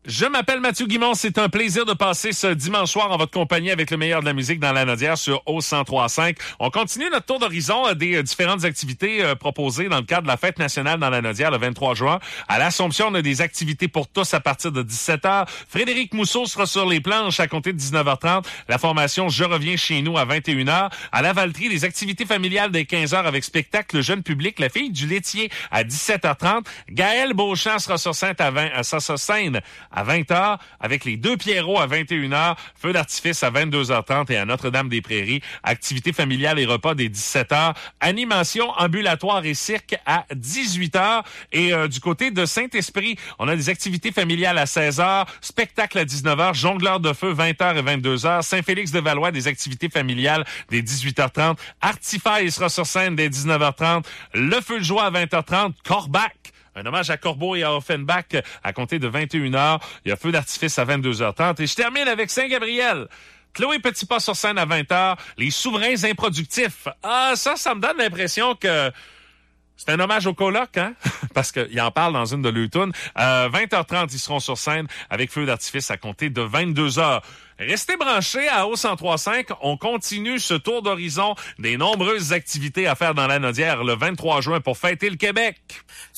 Je m'appelle Mathieu Guimond. C'est un plaisir de passer ce dimanche soir en votre compagnie avec le meilleur de la musique dans la Lanaudière sur O103.5. On continue notre tour d'horizon des différentes activités proposées dans le cadre de la Fête nationale dans la Lanaudière le 23 juin. À l'Assomption, on a des activités pour tous à partir de 17h. Frédéric Mousseau sera sur les planches à compter de 19h30. La formation Je reviens chez nous à 21h. À la Valtrie, des activités familiales dès 15h avec spectacle Le Jeune Public, La Fille du laitier à 17h30. Gaël Beauchamp sera sur scène à 20h, avec les Deux Pierrots à 21h, feu d'artifice à 22h30 et à Notre-Dame-des-Prairies, activités familiales et repas dès 17h, animation ambulatoire et cirque à 18h. Et du côté de Saint-Esprit, on a des activités familiales à 16h, spectacle à 19h, jongleur de feu 20h et 22h, Saint-Félix-de-Valois, des activités familiales dès 18h30, Artify sera sur scène dès 19h30, le feu de joie à 20h30, Corbac, un hommage à Corbeau et à Offenbach à compter de 21h. Il y a feu d'artifice à 22h30. Et je termine avec Saint-Gabriel. Chloé Petitpas sur scène à 20h. Les Souverains Improductifs. Ah, ça me donne l'impression que c'est un hommage au coloc, hein? Parce qu'il en parle dans une de leurs tunes. 20h30, ils seront sur scène avec feu d'artifice à compter de 22h. Restez branchés à O103.5. On continue ce tour d'horizon des nombreuses activités à faire dans la Lanaudière le 23 juin pour fêter le Québec.